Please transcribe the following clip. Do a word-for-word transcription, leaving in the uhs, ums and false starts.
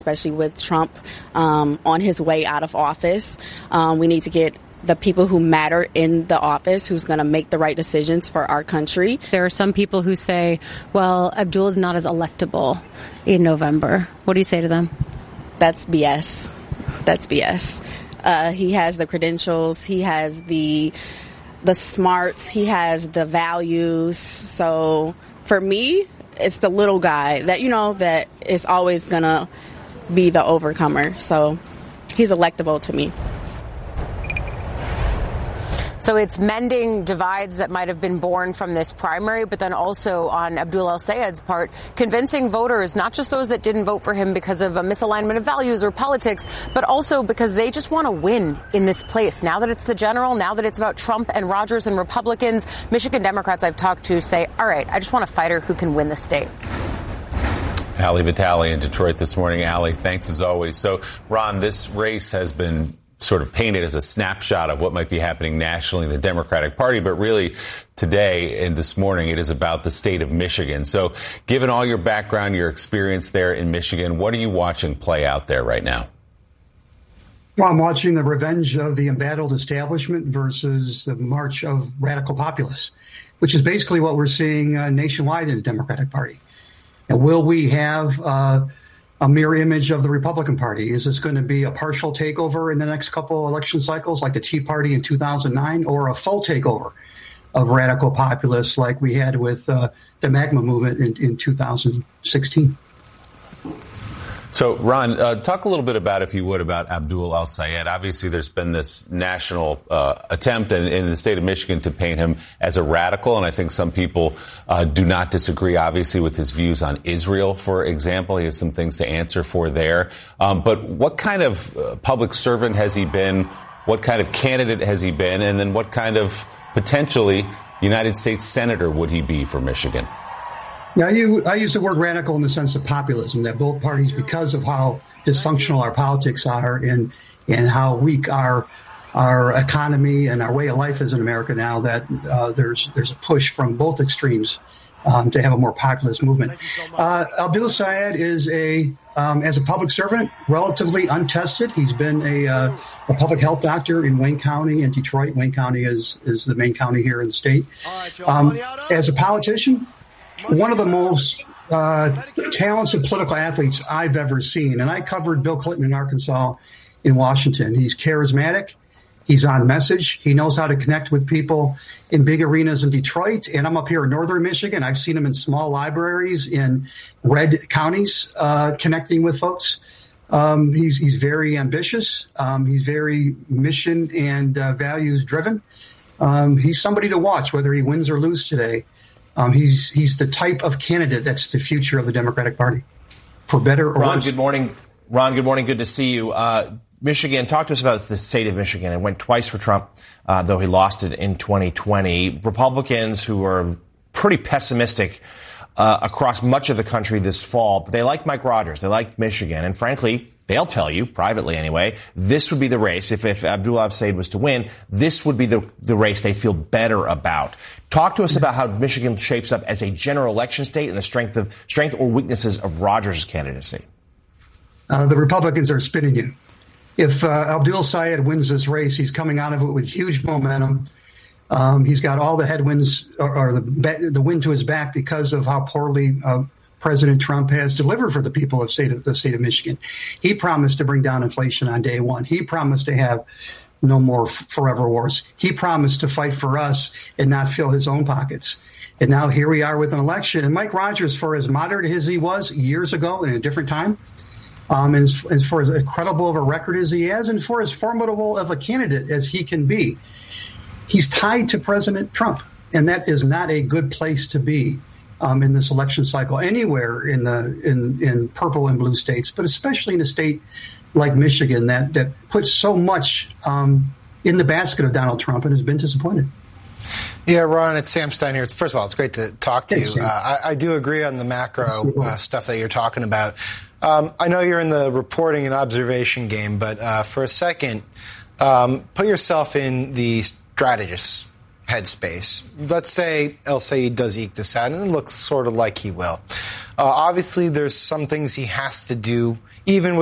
especially with Trump um, on his way out of office. Um, we need to get the people who matter in the office, who's going to make the right decisions for our country. There are some people who say, well, Abdul is not as electable in November. What do you say to them? That's B S. That's B S. Uh, he has the credentials. He has the the smarts. He has the values. So for me, it's the little guy that, you know, that is always going to be the overcomer. So he's electable to me. So it's mending divides that might have been born from this primary, but then also on Abdul El-Sayed's part, convincing voters, not just those that didn't vote for him because of a misalignment of values or politics, but also because they just want to win in this place. Now that it's the general, now that it's about Trump and Rogers and Republicans, Michigan Democrats I've talked to say, all right, I just want a fighter who can win the state. Ali Vitale in Detroit this morning. Ali, thanks as always. So, Ron, this race has been sort of painted as a snapshot of what might be happening nationally in the Democratic Party. But really, today and this morning, it is about the state of Michigan. So given all your background, your experience there in Michigan, what are you watching play out there right now? Well, I'm watching the revenge of the embattled establishment versus the march of radical populists, which is basically what we're seeing uh, nationwide in the Democratic Party. Now, will we have uh, a mirror image of the Republican Party? Is this going to be a partial takeover in the next couple election cycles like the Tea Party in two thousand nine, or a full takeover of radical populists like we had with uh, the MAGA movement in, in two thousand sixteen? So, Ron, uh, talk a little bit about, if you would, about Abdul El-Sayed. Obviously, there's been this national uh, attempt in, in the state of Michigan to paint him as a radical, and I think some people uh, do not disagree, obviously, with his views on Israel, for example. He has some things to answer for there. Um, but what kind of uh, public servant has he been? What kind of candidate has he been? And then what kind of, potentially, United States senator would he be for Michigan? Now, you, I use the word radical in the sense of populism, that both parties, because of how dysfunctional our politics are and and how weak our our economy and our way of life is in America now, that uh, there's there's a push from both extremes um, to have a more populist movement. Uh, Abdul El-Sayed is a um, as a public servant, relatively untested. He's been a uh, a public health doctor in Wayne County and Detroit. Wayne County is is the main county here in the state. Um, as a politician, one of the most uh, talented political athletes I've ever seen. And I covered Bill Clinton in Arkansas, in Washington. He's charismatic. He's on message. He knows how to connect with people in big arenas in Detroit. And I'm up here in northern Michigan. I've seen him in small libraries in red counties uh, connecting with folks. Um, he's, he's very ambitious. Um, he's very mission and uh, values driven. Um, he's somebody to watch, whether he wins or loses today. Um, he's he's the type of candidate that's the future of the Democratic Party, for better or Ron, worse. good morning. Ron, good morning. Good to see you. Uh, Michigan, talk to us about the state of Michigan. It went twice for Trump, uh, though he lost it in twenty twenty. Republicans who are pretty pessimistic uh, across much of the country this fall, but they like Mike Rogers. They like Michigan. And frankly, they'll tell you, privately anyway, this would be the race. If, if Abdul El-Sayed was to win, this would be the, the race they feel better about. Talk to us about how Michigan shapes up as a general election state and the strength of strength or weaknesses of Rogers' candidacy. Uh, the Republicans are spinning you. If uh, Abdul El-Sayed wins this race, he's coming out of it with huge momentum. Um, he's got all the headwinds or, or the, the wind to his back because of how poorly uh, President Trump has delivered for the people of state of the state of Michigan. He promised to bring down inflation on day one. He promised to have no more f- forever wars. He promised to fight for us and not fill his own pockets. And now here we are with an election. And Mike Rogers, for as moderate as he was years ago in a different time, um, and as, as for as incredible of a record as he has, and for as formidable of a candidate as he can be, he's tied to President Trump. And that is not a good place to be um, in this election cycle anywhere in the in, in purple and blue states, but especially in a state like Michigan that, that puts so much um, in the basket of Donald Trump and has been disappointed. Yeah, Ron, it's Sam Stein here. First of all, it's great to talk to Thanks, you. Uh, I, I do agree on the macro uh, stuff that you're talking about. Um, I know you're in the reporting and observation game, but uh, for a second, um, put yourself in the strategist's headspace. Let's say El-Sayed does eke this out, and it looks sort of like he will. Uh, obviously, there's some things he has to do even